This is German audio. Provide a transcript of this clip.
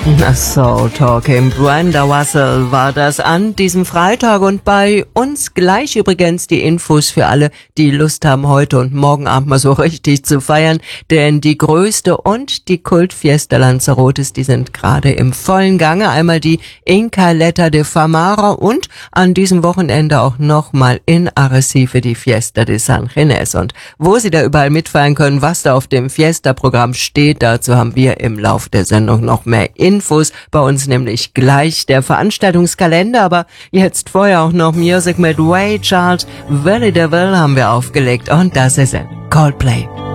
Soul Talking, Brenda Russell war das an diesem Freitag und bei uns gleich übrigens die Infos für alle, die Lust haben, heute und morgen Abend mal so richtig zu feiern, denn die größte und die Kultfiesta Lanzarotes, die sind gerade im vollen Gange. Einmal die Incaleta de Famara und an diesem Wochenende auch nochmal in Arrecife die Fiesta de San Ginés. Und wo Sie da überall mitfeiern können, was da auf dem Fiesta-Programm steht, dazu haben wir im Lauf der Sendung noch mehr Infos, bei uns nämlich gleich der Veranstaltungskalender, aber jetzt vorher auch noch Music mit Ray Charles, Willie DeVille haben wir aufgelegt und das ist Coldplay.